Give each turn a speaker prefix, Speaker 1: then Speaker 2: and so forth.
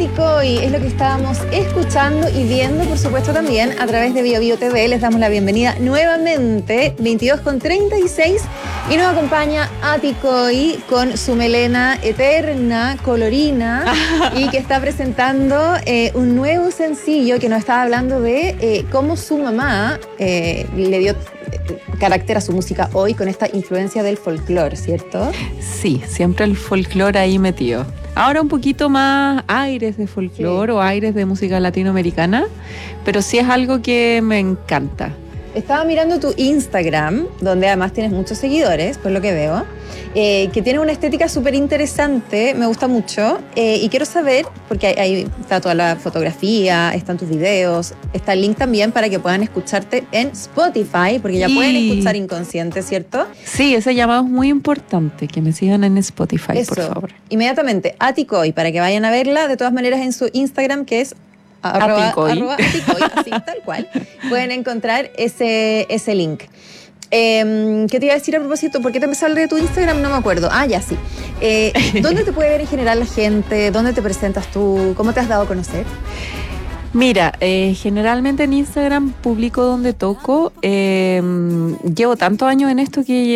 Speaker 1: Aticoy es lo que estábamos escuchando y viendo, por supuesto, también a través de BioBio TV. Les damos la bienvenida nuevamente, 22:36, y nos acompaña Aticoy con su melena eterna, colorina, y que está presentando un nuevo sencillo que nos estaba hablando de cómo su mamá le dio carácter a su música hoy con esta influencia del folclore, ¿cierto?
Speaker 2: Sí, siempre el folclore ahí metido. Ahora un poquito más aires de folclore, sí, o aires de música latinoamericana, pero sí es algo que me encanta.
Speaker 1: Estaba mirando tu Instagram, donde además tienes muchos seguidores, por lo que veo, que tiene una estética súper interesante, me gusta mucho, y quiero saber, porque ahí está toda la fotografía, están tus videos, está el link también para que puedan escucharte en Spotify, porque ya pueden escuchar Inconsciente, ¿cierto?
Speaker 2: Sí, ese llamado es muy importante, que me sigan en Spotify,
Speaker 1: eso,
Speaker 2: por favor.
Speaker 1: Inmediatamente, Aticoy, para que vayan a verla, de todas maneras en su Instagram, que es @Aticoy, así tal cual. Pueden encontrar ese link. ¿Qué te iba a decir a propósito? ¿Por qué te empecé a hablar de tu Instagram? No me acuerdo. Ah, ya sí. ¿Dónde te puede ver en general la gente? ¿Dónde te presentas tú? ¿Cómo te has dado a conocer?
Speaker 2: Mira, generalmente en Instagram publico donde toco. Llevo tantos años en esto que